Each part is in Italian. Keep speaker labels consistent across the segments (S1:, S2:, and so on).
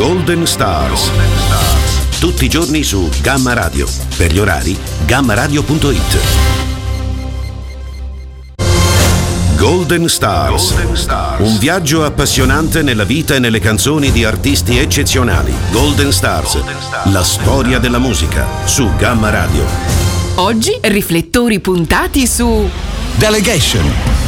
S1: Golden Stars. Tutti i giorni su Gamma Radio. Per gli orari, gammaradio.it. Golden Stars. Un viaggio appassionante nella vita e nelle canzoni di artisti eccezionali. Golden Stars. La storia della musica su Gamma Radio.
S2: Oggi riflettori puntati su
S3: Delegation.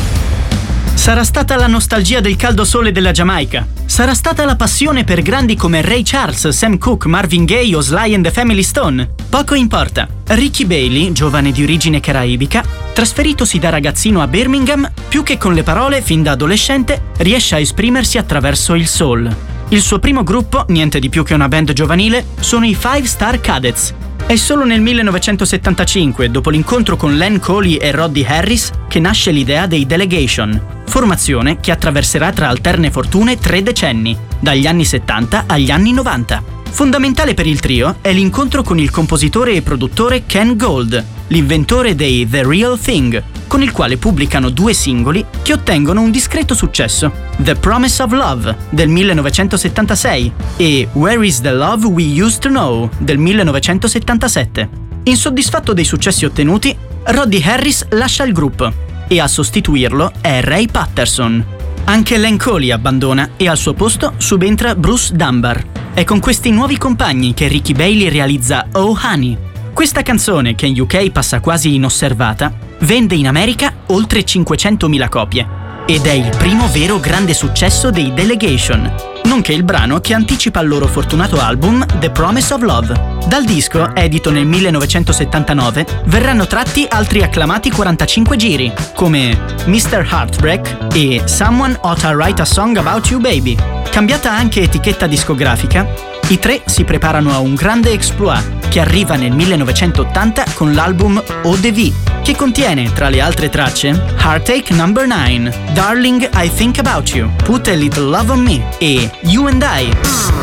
S4: Sarà stata la nostalgia del caldo sole della Giamaica. Sarà stata la passione per grandi come Ray Charles, Sam Cooke, Marvin Gaye o Sly and the Family Stone. Poco importa. Ricky Bailey, giovane di origine caraibica, trasferitosi da ragazzino a Birmingham, più che con le parole, fin da adolescente, riesce a esprimersi attraverso il soul. Il suo primo gruppo, niente di più che una band giovanile, sono i Five Star Cadets. È solo nel 1975, dopo l'incontro con Len Coley e Roddy Harris, che nasce l'idea dei Delegation, formazione che attraverserà tra alterne fortune 3 decenni, dagli anni 70 agli anni 90. Fondamentale per il trio è l'incontro con il compositore e produttore Ken Gold, l'inventore dei The Real Thing, con il quale pubblicano 2 singoli che ottengono un discreto successo: The Promise of Love del 1976 e Where is the Love We Used to Know del 1977. Insoddisfatto dei successi ottenuti, Roddy Harris lascia il gruppo e a sostituirlo è Ray Patterson. Anche Len Coley abbandona e al suo posto subentra Bruce Dunbar. È con questi nuovi compagni che Ricky Bailey realizza Oh Honey. Questa canzone, che in UK passa quasi inosservata, vende in America oltre 500.000 copie ed è il primo vero grande successo dei Delegation, nonché il brano che anticipa il loro fortunato album The Promise of Love. Dal disco, edito nel 1979, verranno tratti altri acclamati 45 giri, come Mr. Heartbreak e Someone Oughta Write a Song About You Baby. Cambiata anche etichetta discografica, i 3 si preparano a un grande exploit che arriva nel 1980 con l'album Eau de Vie, che contiene, tra le altre tracce, Heartache No. 9, Darling I Think About You, Put a Little Love on Me e You and I.